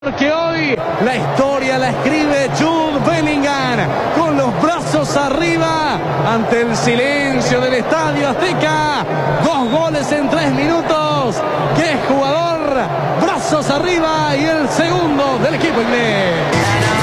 Que hoy la historia la escribe Jude Bellingham con los brazos arriba ante el silencio del Estadio Azteca. 2 goles en 3 minutos. ¡Qué jugador! Brazos arriba y el segundo del equipo inglés.